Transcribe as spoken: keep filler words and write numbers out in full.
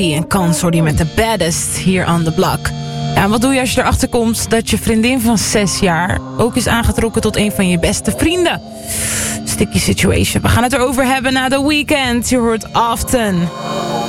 En Consort met de baddest hier on the block. Ja, en wat doe je als je erachter komt dat je vriendin van zes jaar ook is aangetrokken tot een van je beste vrienden? Sticky situation. We gaan het erover hebben na The Weeknd. Je hoort Often.